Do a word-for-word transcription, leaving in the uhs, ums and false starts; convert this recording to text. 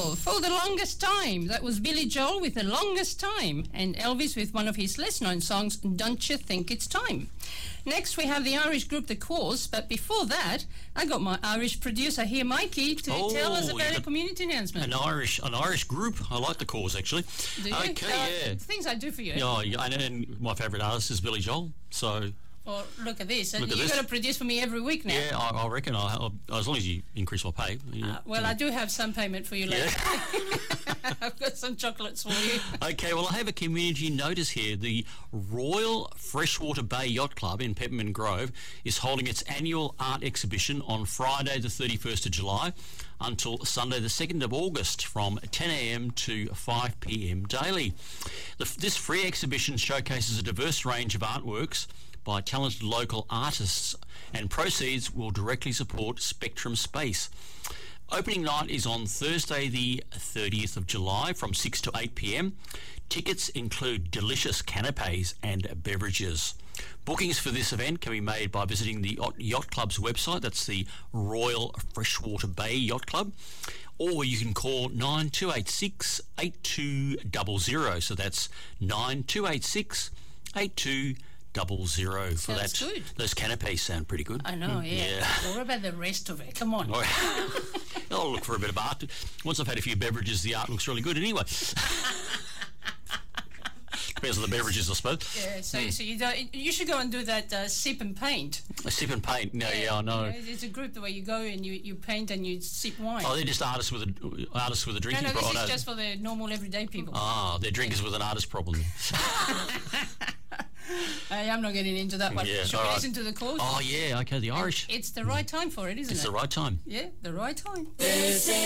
Well, for the longest time, that was Billy Joel with The Longest Time, and Elvis with one of his less-known songs, Don't You Think It's Time. Next, we have the Irish group The Cause, but before that, I got my Irish producer here, Mikey, to oh, tell us about a community announcement. An Irish an Irish group. I like The Cause, actually. Do you? Okay, uh, yeah. Things I do for you. Yeah, yeah, and, and my favourite artist is Billy Joel, so... Well, look at this. Look at You've this. got to produce for me every week now. Yeah, I, I reckon, I, I, as long as you increase my pay. You, Uh, well, I do have some payment for you later. Yeah. I've got some chocolates for you. Okay, well, I have a community notice here. The Royal Freshwater Bay Yacht Club in Peppermint Grove is holding its annual art exhibition on Friday the thirty-first of July until Sunday the second of August from ten a m to five p m daily. The, this free exhibition showcases a diverse range of artworks by talented local artists, and proceeds will directly support Spectrum Space. Opening night is on Thursday the thirtieth of July from six to eight p m. Tickets include delicious canapes and beverages. Bookings for this event can be made by visiting the Yacht Club's website, that's the Royal Freshwater Bay Yacht Club, or you can call nine two eight six, eight two zero zero, so that's nine two eight six, eight two zero zero. Double zero for Sounds that. good. Those canapes sound pretty good. I know, yeah. Yeah. Well, what about the rest of it? Come on. All right. I'll look for a bit of art. Once I've had a few beverages, the art looks really good anyway. Depends on the beverages, I suppose. Yeah, so, Mm. so you don't, you should go and do that uh, sip and paint. A sip and paint. No, yeah, I know. You know, it's a group where you go and you, you paint and you sip wine. Oh, they're just artists with a artists with a no, drinking no, this problem. is just for the normal everyday people. Ah, they're drinkers with an artist problem. Hey, I'm not getting into that one. Yeah, Should we all right. listen to the chorus? Oh, yeah, okay, the Irish. It's the right time for it, isn't It's it? the right time. Yeah, the right time. This